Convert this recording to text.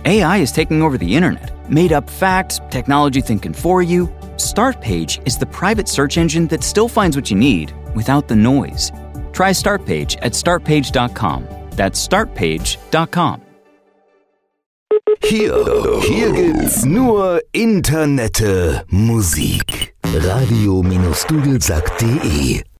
AI is taking over the internet. Made up facts, technology thinking for you. Startpage is the private search engine that still finds what you need without the noise. Try Startpage at startpage.com. That's startpage.com. Hier gibt's nur Internette Musik. Radio-Dudelsack.de